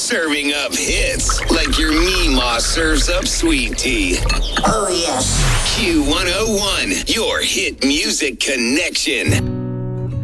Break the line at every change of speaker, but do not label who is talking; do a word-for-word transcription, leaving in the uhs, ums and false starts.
Serving up hits like your Meemaw serves up sweet tea.
Oh, yes.
Q one oh one, your hit music connection.